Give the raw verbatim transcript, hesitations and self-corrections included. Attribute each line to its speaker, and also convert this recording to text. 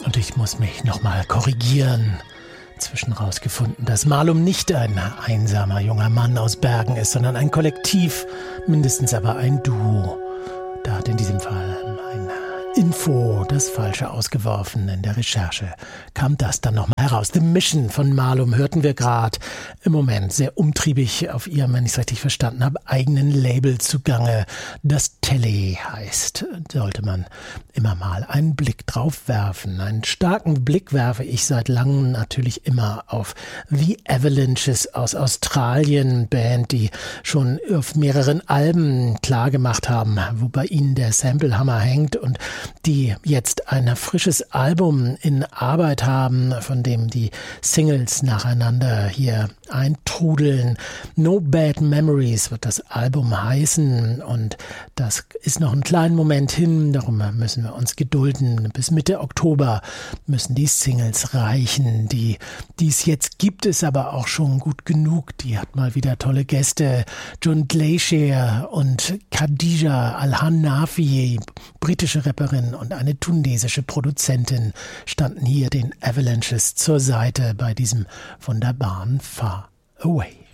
Speaker 1: Und ich muss mich nochmal korrigieren. Zwischen rausgefunden, dass Malum nicht ein einsamer junger Mann aus Bergen ist, sondern ein Kollektiv, mindestens aber ein Duo. Da hat in diesem Fall ein Info das Falsche ausgeworfen. In der Recherche kam das dann nochmal heraus. The Mission von Malum hörten wir gerade. Im Moment sehr umtriebig auf ihrem, wenn ich es richtig verstanden habe, eigenen Label zugange. Das Tele heißt. Sollte man immer mal einen Blick drauf werfen. Einen starken Blick werfe ich seit langem natürlich immer auf The Avalanches aus Australien. Band, die schon auf mehreren Alben klargemacht haben, wo bei ihnen der Samplehammer hängt und die jetzt ein frisches Album in Arbeit haben, von dem die Singles nacheinander hier eintrudeln. No Bad Memories wird das Album heißen und das ist noch einen kleinen Moment hin, darum müssen wir uns gedulden. Bis Mitte Oktober müssen die Singles reichen. Die, die es jetzt gibt, ist aber auch schon gut genug. Die hat mal wieder tolle Gäste. John Glacier und Khadija Al-Hanafi, britische Rapperin und eine tunesische Produzentin, standen hier den Avalanches zur Seite bei diesem wunderbaren Far Away.